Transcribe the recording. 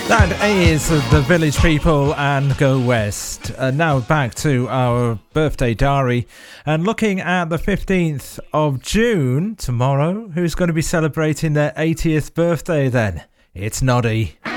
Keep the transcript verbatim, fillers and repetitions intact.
That is the Village People and Go West. Uh, now back to our birthday diary and looking at the fifteenth of June tomorrow. Who's going to be celebrating their eightieth birthday then? It's Noddy.